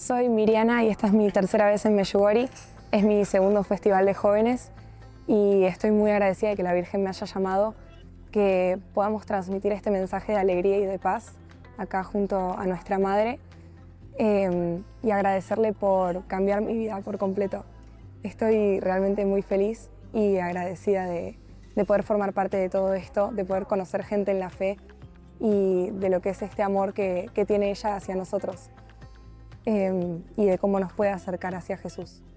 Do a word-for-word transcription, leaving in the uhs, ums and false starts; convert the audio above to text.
Soy Miriana y esta es mi tercera vez en Medjugorje. Es mi segundo festival de jóvenes y estoy muy agradecida de que la Virgen me haya llamado, que podamos transmitir este mensaje de alegría y de paz acá junto a nuestra Madre eh, y agradecerle por cambiar mi vida por completo. Estoy realmente muy feliz y agradecida de, de poder formar parte de todo esto, de poder conocer gente en la fe y de lo que es este amor que, que tiene ella hacia nosotros. Eh, y de cómo nos puede acercar hacia Jesús.